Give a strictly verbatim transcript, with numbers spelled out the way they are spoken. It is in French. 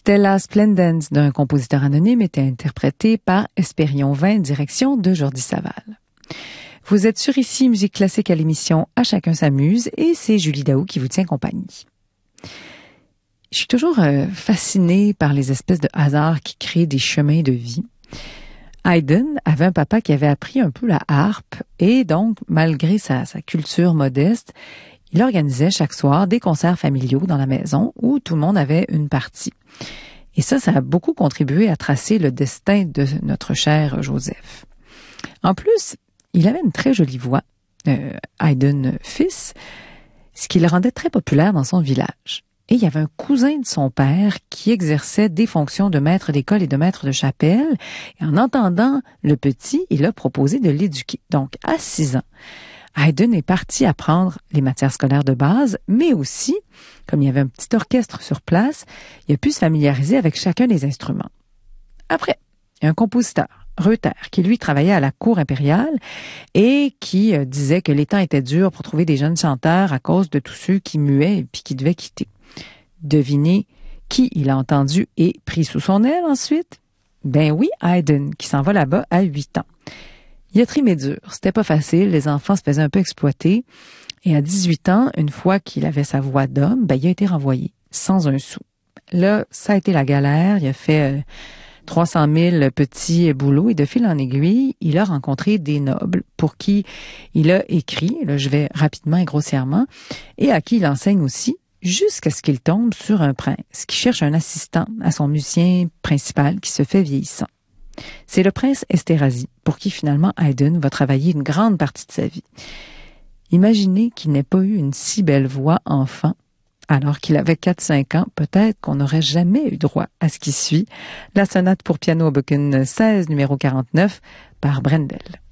Stella Splendens d'un compositeur anonyme était interprétée par Espérion vingt, direction de Jordi Saval. Vous êtes sur Ici Musique Classique à l'émission À chacun s'amuse et c'est Julie Daou qui vous tient compagnie. Je suis toujours euh, fascinée par les espèces de hasards qui créent des chemins de vie. Haydn avait un papa qui avait appris un peu la harpe et donc, malgré sa, sa culture modeste, il organisait chaque soir des concerts familiaux dans la maison où tout le monde avait une partie. Et ça, ça a beaucoup contribué à tracer le destin de notre cher Joseph. En plus, il avait une très jolie voix, euh, Haydn fils, ce qui le rendait très populaire dans son village. Et il y avait un cousin de son père qui exerçait des fonctions de maître d'école et de maître de chapelle. Et en entendant le petit, il a proposé de l'éduquer. Donc, à six ans, Haydn est parti apprendre les matières scolaires de base, mais aussi, comme il y avait un petit orchestre sur place, il a pu se familiariser avec chacun des instruments. Après, il y a un compositeur, Reuter, qui lui travaillait à la cour impériale et qui euh, disait que les temps étaient durs pour trouver des jeunes chanteurs à cause de tous ceux qui muaient et puis qui devaient quitter. Devinez qui il a entendu et pris sous son aile ensuite? Ben oui, Haydn, qui s'en va là-bas à huit ans. Il a trimé dur, c'était pas facile, les enfants se faisaient un peu exploiter. Et à dix-huit ans, une fois qu'il avait sa voix d'homme, ben il a été renvoyé, sans un sou. Là, ça a été la galère, il a fait euh, trois cent mille petits boulots et de fil en aiguille, il a rencontré des nobles pour qui il a écrit, là je vais rapidement et grossièrement, et à qui il enseigne aussi, jusqu'à ce qu'il tombe sur un prince qui cherche un assistant à son musicien principal qui se fait vieillissant. C'est le prince Esterhazy, pour qui finalement Haydn va travailler une grande partie de sa vie. Imaginez qu'il n'ait pas eu une si belle voix enfant, alors qu'il avait quatre cinq ans, peut-être qu'on n'aurait jamais eu droit à ce qui suit, la sonate pour piano opus seize, numéro quarante-neuf, par Brendel.